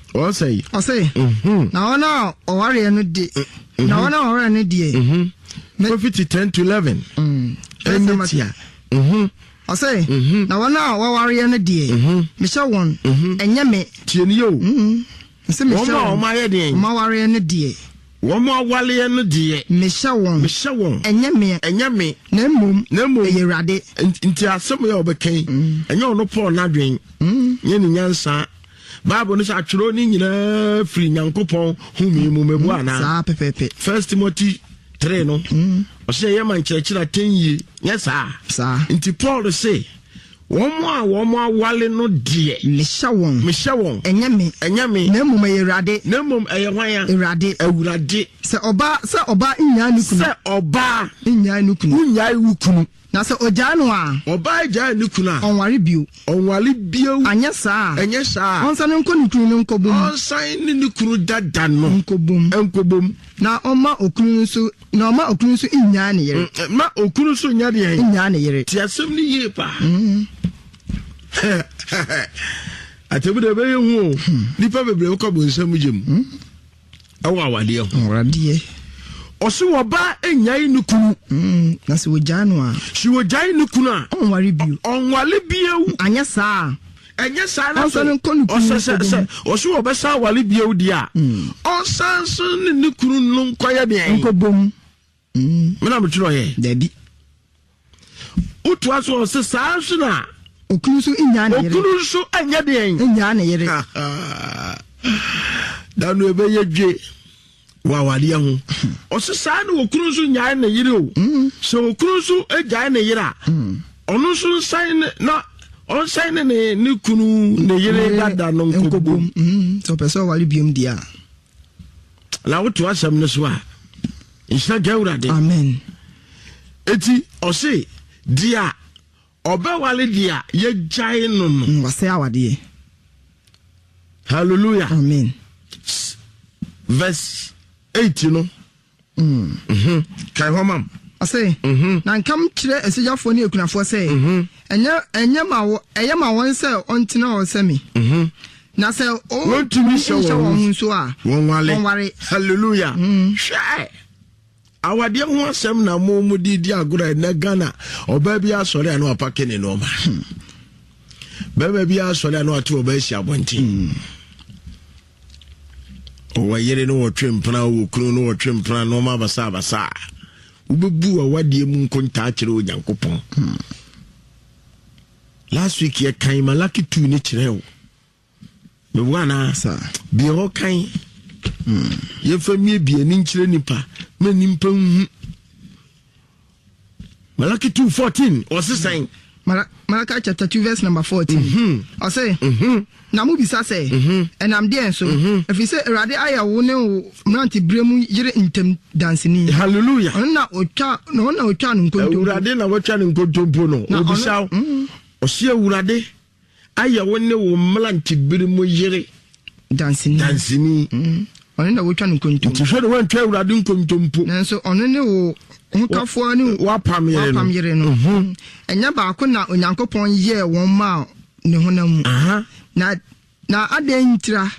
O say. Na ona o ware no di. Na ona o ware no di. Profit 10 to 11. Enyetia. I say, now now, what are di? Michelle one, and yame, Tienio. Michelle, my idea, Mawari and di. One more wally and di. Michelle one, and yame, Nemo, ye radi, into some of the king, and you're no poor nadring. Yen Yansa. Bible is actually in free young coupon, whom you move. First Timothy. Treno. O say ya man church na 10 years. Yes sir. Inti Paul say one more wale no die. Misha won. Enyame. Nemu me irade. Nemu eyewanya. Irade. Se oba inya nukunu. Se oba inya nukunu. Unya ukunu. Na se oja no a. Oba eja nukunu a. Onware bio. Anya sa. Onsa no nko nukunu no nkobom. Onsa ni nukunu dada no. Nkobom. Na oma okunu nso inya ne yere. Ma okunu nso nya de yan. Inya ne yere. Ti asem ni ye pa. Atebu de be hu. Nipa bebre ko bo nsam gem. Awa wade ho. Wade. Oso oba enyai nukunu. Na se wojano a. Si wojai nukunu a. Onware bio. Onwale bio. Anya saa. Enye saa na so oso obesa wale bio dia. Onsan so ne nukunu no nkoya de en. Nkobom. Mena mturo ye. Dabi. Utu aso se saa so na. Okunusu inya ne yere. Okunusu anya de en. Inya ne yere. Danu ebeye dwe. Wa wale ho. Oso saa na okunusu nya ne yere o. So okunusu eja ne yere a. Onu so san na on sign ne kunu ne yere dada no nkobom so person wali biom dia la wotu asem ne so a insha gawrade amen eti o se dia oba wale dia ye jai no wase awade hallelujah amen verse 8 no kai homam ase na nkam kire esejafo ne ekunafo se enya ma won se ontina o se mi na se o won to mi show won so a won wale hallelujah hwe awade ho asem na mo didi agora na Ghana oba bia sori anu apake ne no ma baba bia sori anu atu oba esi abonti o wayere no wotwempra o kunu no wotwempra no ma basa ubebu awade mu nkonta akire onyankopon last week ye kan Malaki 2 ni kire o me wana sa bi ho kan ye famie bi ani kire nipa me nimpa hu Malaki 2:14 o se saying Malachi chapter 2 verse number 14 I say na mu bisa say and am there so if you say rade aya wo ne mranti bremu yire intem dancing hallelujah na otwa no nkonto rade na watwa nkonto no obisa o se urade aya wo ne wo mranti bremu yire dancing ono na watwa nkonto tihwe de wantwa urade nkonto mpo nanso ono ne wo nkafo ni wapam yire no enya ba ko na onyankopon ye won ma ne honam na adentira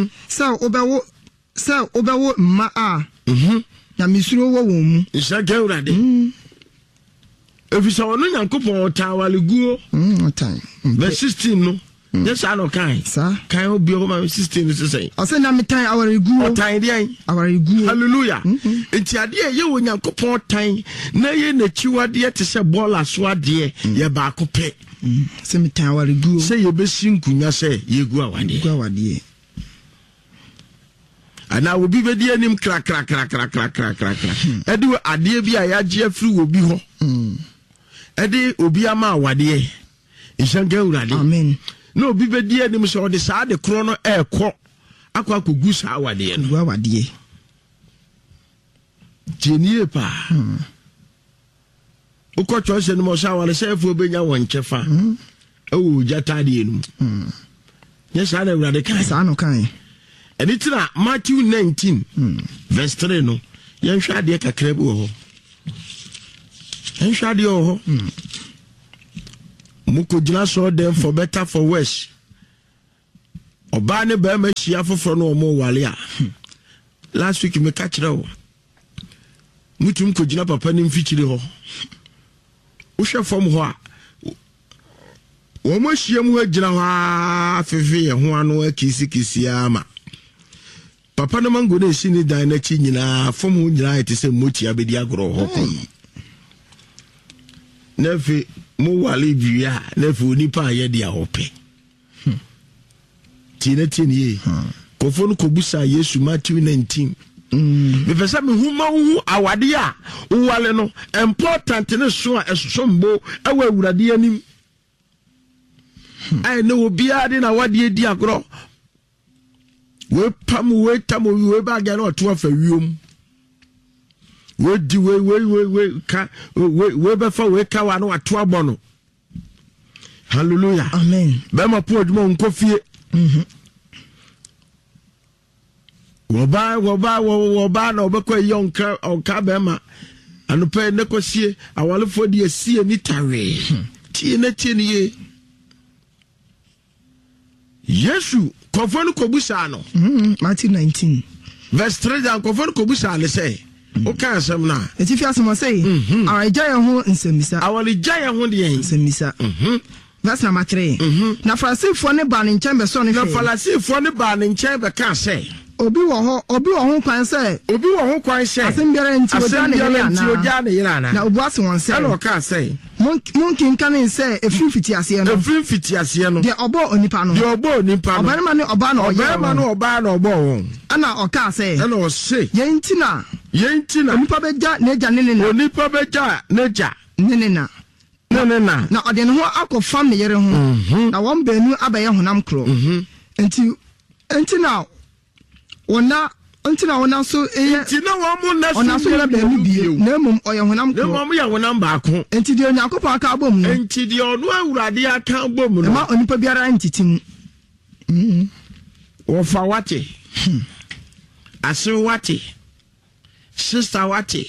sa obewo ma a na misuro wo mu isa gawrade efisa ono nyankopon tawaleguo time verse 16 no yes I know kan obi o ma 16 is say I say na metan awareguo tan dey awareguo hallelujah enti ade ye wo nyankopon tan na ye na chiwade te se bola so ade ye ba ko pe se metan awareguo se ye be sinkunya se ye gu awade ana obi be die nim kra edi ade bi a yaje afiri obi ho edi obi ama awade isanga urade amen no bi be die nim so de saa de kro no ekọ akwa kogu saa awade no awade jenie pa uko chose no mo saa wale sefo benya won chefa o jata de enu yes ana urade kan saa no kan editina Matthew 19 verse 3 no yen hwa de kakra bi wo ho yen hwa de ho muko jina so them for better for worse oba ne ba ma hia foforo no omo wale a last week me ka kire wo mutum ko gina papa ne mfikiri ho wo hwe fom ho a wo mo hia mu agina ho afefe ye ho ano akisi ama papa no mango ne si ni dan na chi nyina fom ho nyina ete se mochi abedi agro ho nefe mo wale bia nefe onipa ye dia hope tine kofo no kobusa Yesu Matthew 19 me pesa me huma hu awade a wale no important ne so a esombo ewa awurade anim ai no obia de na wade di agro we pam we tam we ba ga no to afa wiom we di we ka we be fa we ka wa no ato abono hallelujah amen be ma po odmo nkofie woba na obekwa yonka onka be ma anupe ne kosie awalefo de asie ni tare tie ni ye Yesu kofonu kobusa no Matthew 19 verse 3 dan kofonu kobusa le say o kan asem na eti fi asem say awalija ye ho nsemmisa awalija ye ho de nsemmisa verse number 3 na farisifo ne ba ne nchen be so ne na farisifo ne ba ne nchen be kan say obi wo ho kwan say asem biara nti oja ne yira na obu ase won say na o kan say munkin kan say efiri fiti ase no de obo onipa no oba ne oba na obo won ana o kan say ana o say yentina onipa beja neja nenena na ode ne ho akofam ne yere ho na won baanu abaye honam kro entina wona so entina wo mu na so ona so na baanu bie na mum oye honam kro na mum ya honam ba ko enti de onyakopa aka abom no enti de onu awurade aka abom no ma onipa biara entitim wo fa wate ase wate sister wate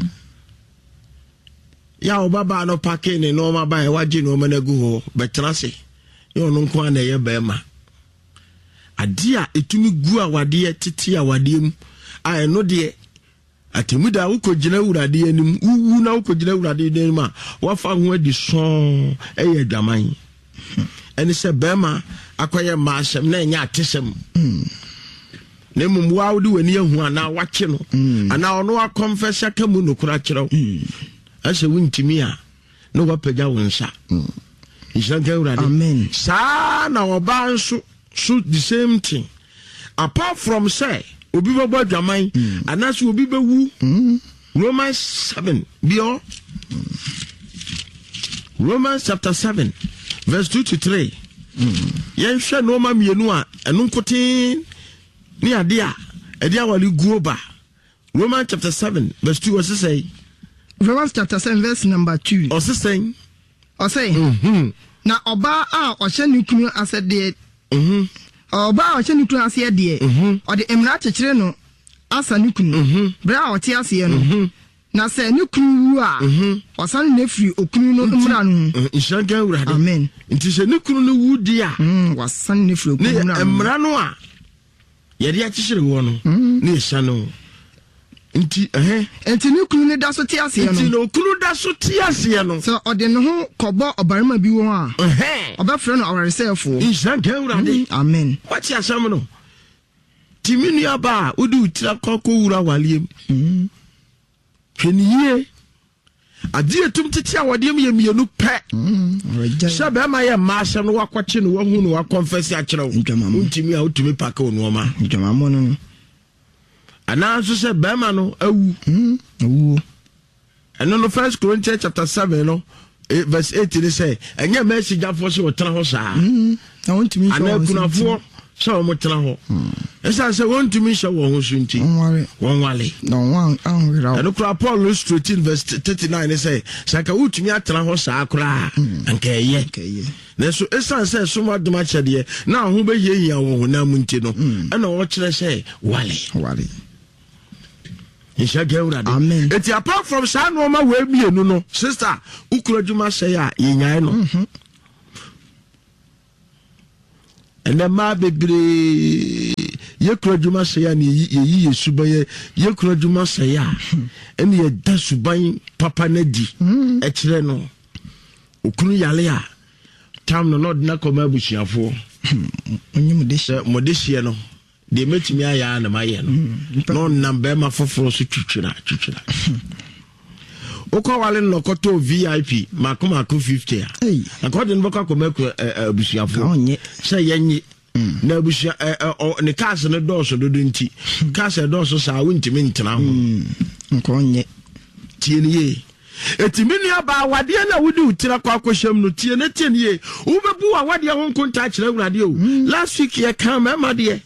ya obaba no pake ne no ma ba e waje no ma na gu ho betrase yo no nko na ye ba ma adia etumi gu awade titi awade mu a eno de atemuda ukogina urade anim wu na ukogina urade anim a wafa ho adi so eye dwaman eni se ba ma akoye ma asem na enya atesem ne mum wawde wani ahu ana wache no ana ono a confess aka mu no kura kiraw ase wuntimi a no wapaja wonsa inshallah urade amen sa na oba nso so the same thing apart from say obi bobo dwaman anaso obi bewu Romans 7 bio Romans chapter 7 verse 2 to 3 yen hwe no ma mienu a enu nkotin ni ade a ede awali guoba Romans chapter 7 verse 2 was say Romans chapter 7 verse number 2 o say na oba a o hye ne kunu asede oba a o hye ne kunu asede o de emra chekere no asa ne kunu bra o te ase no na se ne kunu wu a o san ne firi okunu no emra no inshallah urade amen nti se ne kunu no wu dia wa san ne firi okunu no emra no a ye de akyekyere wo no ne ehya no nti ne kunu ne da so te ase no nti no kunu da so te ase no so ode ne ho kobo obarima bi wo a obafre no awaresefo inshallah urade amen wachi asam no timini aba udi utira kokko wura waliem hweniye adi etum tete awodiem ye mienu pe sebe ma ye ma asem no wakwache no wahu no wakonfess akyerew untimi a utumi paka ono ma dwamamo no ana so se bema no awu eno no 1 Corinthians chapter 7 no verse 8 they say enye message afo so otena ho saa na wontimi ana kunafo so mo tena ho esa se wontimi hye wo ho sunti wonwale no wan anwira eno kra Paul 13 verse 39 they say saka utumi atena ho saa kra anka ye na so esa se so mo adoma kyede na ho be yehia wo ho na munti no ena wo kire se wale amen eti apart from sa no ma we mienu no sister ukura djuma say a yenyan no and the ma bebre ye krojuma say and ye subaye ye krojuma say and ye dasubain papa nedi ekyere no okunu yale a tam no not na koma busiafo onyim de modehie no de metimi aya na maye no no number ma foforo so twitwira Oko wale no koto VIP makoma ko 50 a according boka ko meku abusuafo say yenyi na abusia ne cars ne doso dodo nti cars doso sa wontimi ntena ho nko nye tie ne ye etimini aba wade na wudi utira kwa akohwam no tie ne ye ubebu wade ho nkonta kire awurade o last week ye kan mema de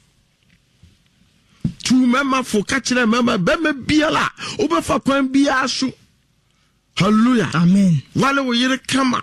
tu mema fo ka kire mema bema biala ubefa kwan bia so. Hallelujah. Amen. Wale wo yire kama.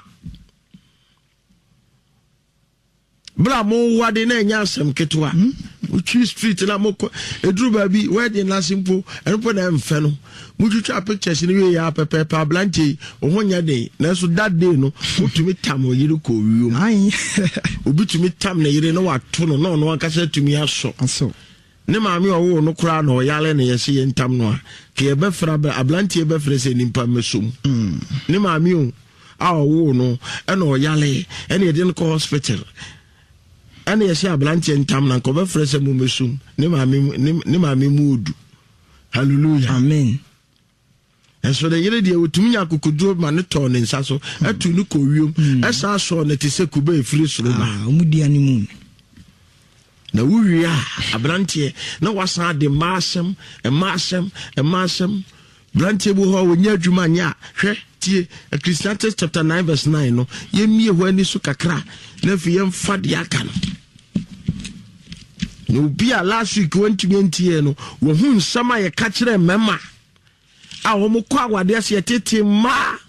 Bra mo wade na nya asem ketwa. Uchi street na mo edru ba bi wade na simple enpo na mfe no. Mutwitwa pictures ni we ya pepe pa blanche ohonya de na so that day no utumi tam o yire ko wiom. Ai. Obitumi tam na yire no wato no no no aka se tumi aso. Aso. Ne maami owo no kura no yale ne yesi yentam no a ke be fra be ablantie be fra se nimpa mesom ne maami o a owo no e no yale e ne de no hospital ene yesi ablantie ntam na ko be fra se mu mesom ne maami mudu. Hallelujah. Amen. So the yere de otumi yakokodo ma ne to ne nsa so atu no ko wiom esa so ne te se kube efiri soro ma omudi animu na wuria abrantie na wasan de masem brantie bo ho wonya adwuma nya hwe tie Ecclesiastes chapter 9 verse 9 no yemie ho ani so kakra na fi yem fade aka no bia last week 2020 no wo hu nsama ye ka kire mema a wo mo kwa awade ase tete ma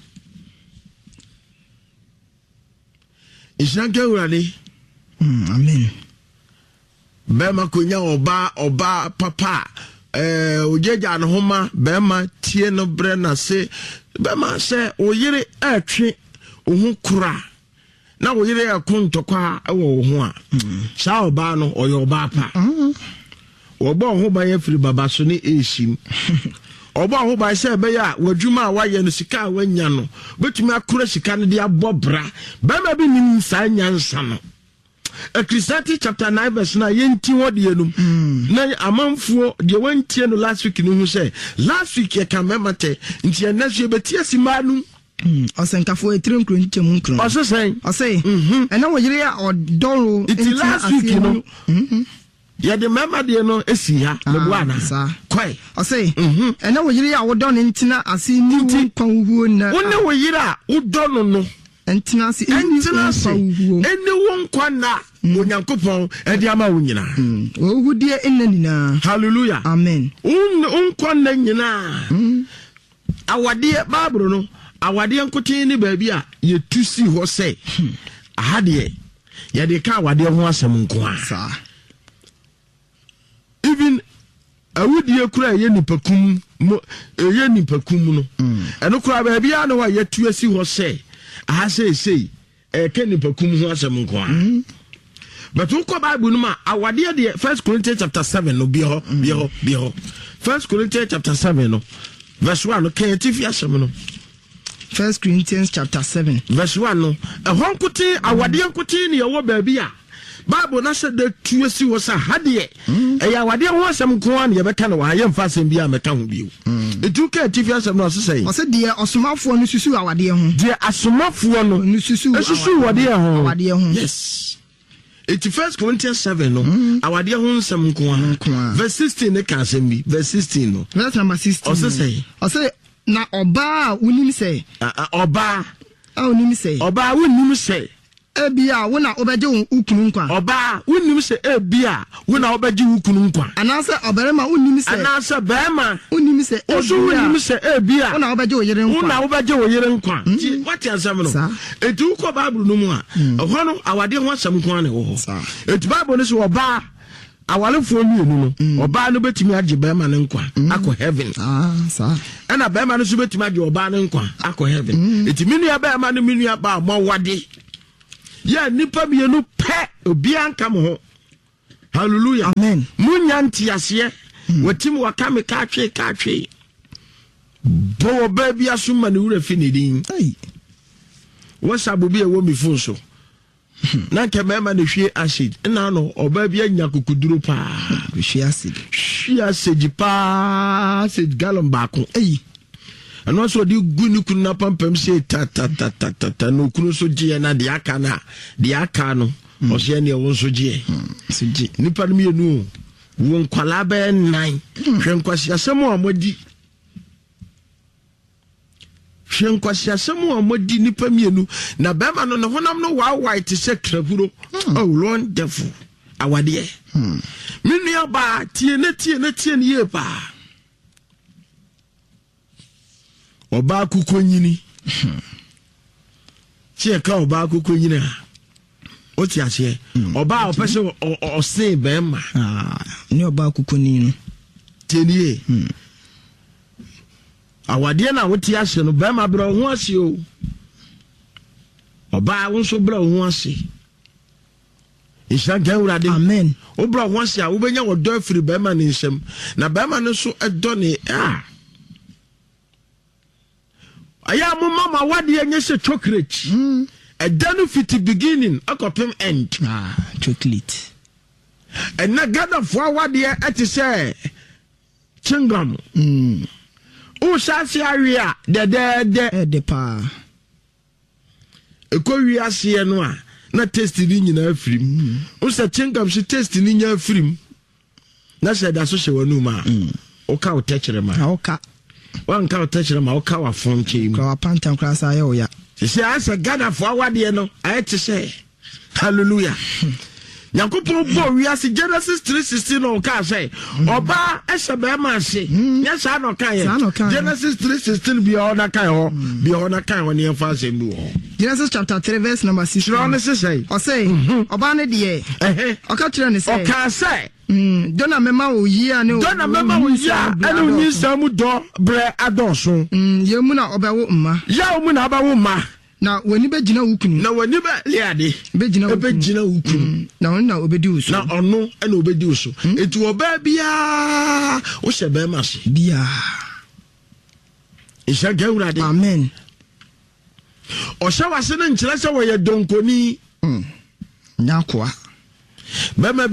ishanke urade. Amen. Bema kunya oba papa ojeja no homa bema tie no bre na se bema se oyire atwe ohu kura na oyire akontokwa ewo ho a sha oba no oyo oba pa oba ho ba ya firi baba so ne eshim oba ho ba se be ya wadwuma a waye no sika wanya no betumi akura sika no de abobra bema bi nim sa nyansa no. Ecclesiastes chapter 9 verse 9 yenti wodi enum na amanfuo de wantie no last week no hu say last week ye kan memate nti enaso ye betie simanu osenkafo etire nkro nchemu nkro osesen osei ena wo yire ya odoro nti last week no ye de mema de no esi ha le buana kwai osei ena wo yire ya wodo ne ntina ase ni kwan huo na wonne wo yire a wodo no entinasi ene won kwana onyankopon edi ama wonyina ohudie enanina. Hallelujah. Amen. Kwana nyina awade babro no awade nkotin ni baabi a ye tusi ho se ahade ye de ka awade ho asem nko a even awudie kura ye nipakum no eno kura baabi a no wa ye tuasi ho se aha say kenipakum ho asem nko a but uko Bible no ma awade de 1 Corinthians chapter 7 no bi ho 1 Corinthians chapter 7 no verse 1 no kan tifi asem no 1 Corinthians chapter 7 verse 1 no ehonkote awade nkote ne yawo baabi a Bible na se de tuasi wo sa hade awade ho asem nko a ne yebeka no wa ye mfa asem bi a meka ho bi etuka tifi asem no so say o se de osomafo no susu awade ho de asomafo no susu awade ho yes. 1 Corinthians 7 no awade ho nsem nko a verse 16 ne ka asem bi verse 16 no verse number 16 o se na oba unim say oba unim say oba unim say ebia wona obeje ukunu nkwa oba unim say ebia wona obeje ukunu nkwa anase oberema unim say anase bema unim say oso unim say ebia wona obeje oyere nkwa wona obeje oyere nkwa what ansem no etu ko Bible no mu a ho no awade ho asem nkwa ne ho etu Bible no so oba awalefo mienu no oba no betimi age bema ne nkwa akọ heaven ana bema no so betimi age oba ne nkwa akọ heaven eti minu ya bema no minu ya ba mo wade ya nipa mienu pa pɛ obia nka mo ho hallelujah amen munya ntiase watim wakame ka twe bo ba bia so ma ne wura fi ne din wasabu bi e wo mi fun so na nke mema ne hwie acid na no oba bia nya kokuduro pa hwie acid pa acid gallon baako ano so di gunu kunu na pampam se ta no kunu so je na de aka no o se ne wo so je nipa no mienu wo nkwala ba nan hwenkwasi asemu amodi hwenkwasi asemu amodi nipa mienu na bema no ne honam no wa white se kraburo oh wonderful awade minu ya ba tie ne ye pa oba akukonyini tie ka oba akukonyini a o ti ase oba opese o se bema ni oba akukonyini no tenie awade na woti ase no bema bra ho ase o oba won so bra ho ase isha gawurade amen o bra ho ase a wo benya wo do afiri bema ne nsem na bema ne so edo ne aya mo mama wade enye se chocolate edanu fiti beginning akopem end chocolate na gada fo wade eti se chingam o shasi area de pa ekowi ase no a na taste ni nyina afrim o se chingam se taste ni nya afrim na se da so hye wanu ma o ka o techere ma o ka wanka o techere ma o ka wa fonche kwa pantam klasa ya o ya se asa gada fo wade no ayete se hallelujah Yankopon bo wiase Genesis 3:16 no ka say oba esebe ma se nya sa no kan ye Genesis 3:16 bi ona kan ho ne emfa se ndu ho Genesis chapter 3 verse number 6 no ne say o say oba ne de o ka tire ne say o ka say dona mema wo yi ane o ni samu do bre adonso ye mu na oba wo mma ya mu na aba wo mma na wani be gina wukunu na wani be liade be gina wukunu na wani na obedi uso na ono ena obedi uso etu oba bia wo hye be ma se bia isha gawurade amen o hye wase ne nkyere se wo ye donkoni nyakwa be